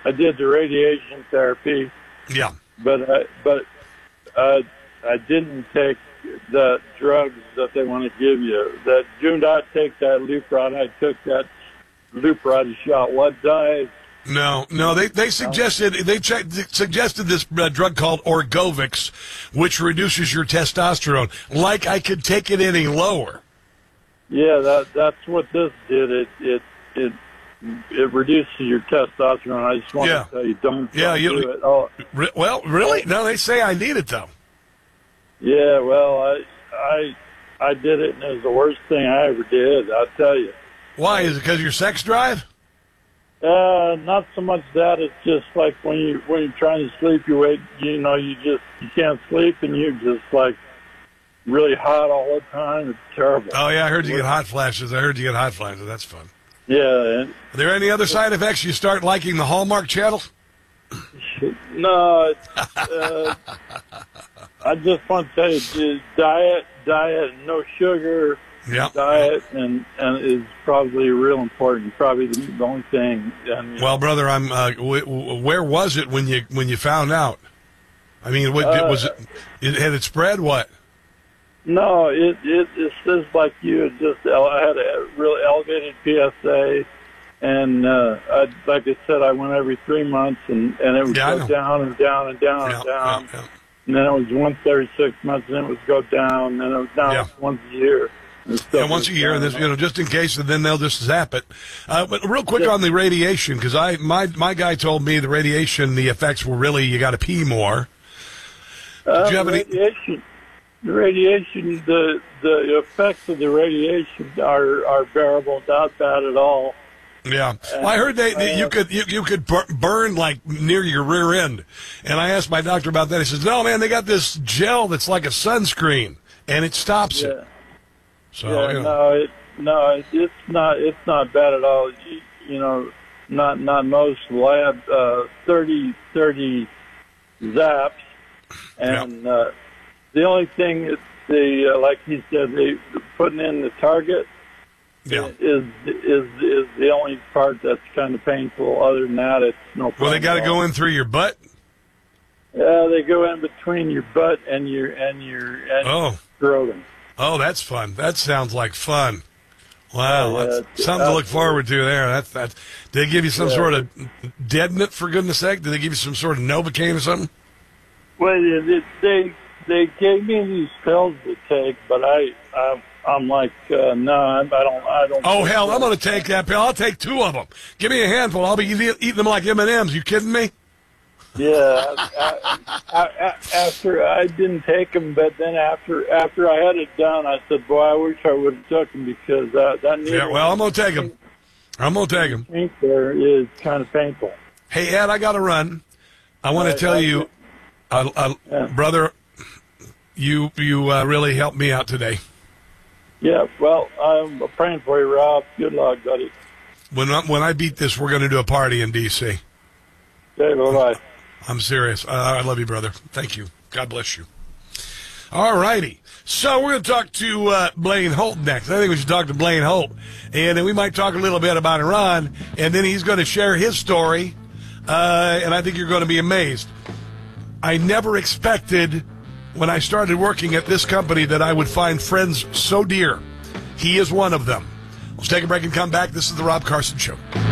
I did the radiation therapy. Yeah. But I didn't take the drugs that they want to give you. That do not take that Leuprod. I took that Leuprod shot. What died? No. They suggested suggested this drug called Orgovix, which reduces your testosterone. Like I could take it any lower. Yeah, that's what this did. It reduces your testosterone. I just want to tell you, don't do it. Oh, well, really? No, they say I need it though. Yeah, well, I did it, and it was the worst thing I ever did. I'll tell you. Why? Is it because of your sex drive? Not so much that. It's just like when you're trying to sleep, you can't sleep, and you're just like really hot all the time. It's terrible. Oh yeah, I heard you get hot flashes. That's fun. Yeah. And are there any other side effects? You start liking the Hallmark Channel? No. I just want to tell you, diet, no sugar. Yep. Diet and is probably real important. Probably the only thing. Well, brother, I'm. Where was it when you found out? I mean, was it? Had it spread? What? No, it's just like you. I had a real elevated PSA, and like I said, I went every 3 months, and it would go down and down and down and down. Yeah. And then it was once every 6 months, and then it would go down, and then it was down once a year. Yeah, once a year, and this, just in case, and then they'll just zap it. But real quick on the radiation, because my guy told me the radiation, the effects were really you got to pee more. Did you have any? The radiation, the effects of the radiation are bearable, not bad at all. Yeah, well, I heard you could burn like near your rear end, and I asked my doctor about that. He says, "No, man, they got this gel that's like a sunscreen, and it stops it." So, it's not bad at all. Not most lab 30 zaps, and the only thing is like he said, they putting in the target is the only part that's kind of painful. Other than that, it's no problem. Well, they got to go in through your butt. Yeah, they go in between your butt and your scrotum. Oh, that's fun. That sounds like fun. Wow, that's something to look forward to there. Did they give you some sort of Deadnit, for goodness sake? Did they give you some sort of Novocaine or something? Well, they gave me these pills to take, but I'm like, no, I don't. Oh, hell, I'm going to take that pill. I'll take 2 of them. Give me a handful. I'll be eating them like M&Ms. You kidding me? Yeah, after I didn't take them, but then after I had it done, I said, "Boy, I wish I would have took them because that needle." Yeah, well, I'm gonna take them. There is kind of painful. Hey, Ed, I got to run. I want to tell you, brother, you really helped me out today. Yeah, well, I'm praying for you, Rob. Good luck, buddy. When I beat this, we're going to do a party in D.C. Okay, bye-bye. I'm serious. I love you, brother. Thank you. God bless you. All righty. So we're going to talk to Blaine Holt next. I think we should talk to Blaine Holt. And then we might talk a little bit about Iran. And then he's going to share his story. And I think you're going to be amazed. I never expected when I started working at this company that I would find friends so dear. He is one of them. Let's take a break and come back. This is The Rob Carson Show.